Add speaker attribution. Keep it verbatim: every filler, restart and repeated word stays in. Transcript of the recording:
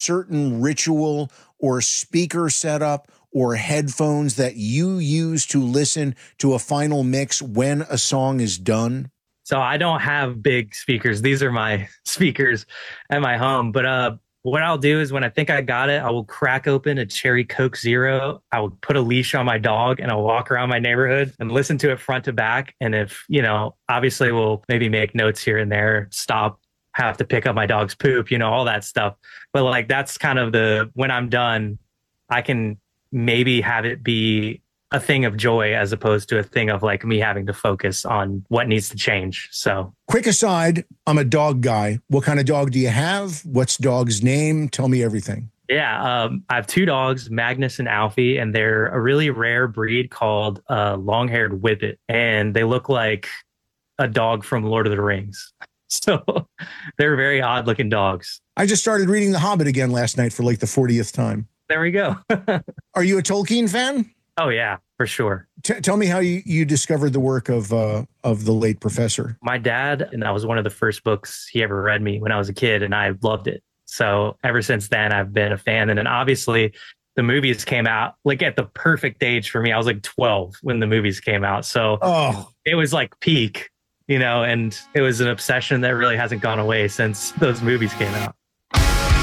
Speaker 1: certain ritual or speaker setup or headphones that you use to listen to a final mix when a song is done?
Speaker 2: So I don't have big speakers. These are my speakers at my home. But uh, what I'll do is when I think I got it, I will crack open a Cherry Coke Zero. I will put a leash on my dog and I'll walk around my neighborhood and listen to it front to back. And if, you know, obviously we'll maybe make notes here and there, stop, have to pick up my dog's poop, you know, all that stuff. But like that's kind of the, when I'm done, I can maybe have it be a thing of joy as opposed to a thing of like me having to focus on what needs to change. So
Speaker 1: quick aside, I'm a dog guy. What kind of dog do you have? What's dog's name? Tell me everything.
Speaker 2: Yeah, um, I have two dogs, Magnus and Alfie, and they're a really rare breed called uh, long-haired Whippet, and they look like a dog from Lord of the Rings. So they're very odd-looking dogs.
Speaker 1: I just started reading The Hobbit again last night for like the fortieth time.
Speaker 2: There we go.
Speaker 1: Are you a Tolkien fan?
Speaker 2: Oh, yeah, for sure.
Speaker 1: T- tell me how you, you discovered the work of uh, of the late professor.
Speaker 2: My dad, and that was one of the first books he ever read me when I was a kid, and I loved it. So ever since then, I've been a fan. And then obviously the movies came out like at the perfect age for me. I was like twelve when the movies came out. So
Speaker 1: oh.
Speaker 2: It was like peak, you know, and it was an obsession that really hasn't gone away since those movies came out.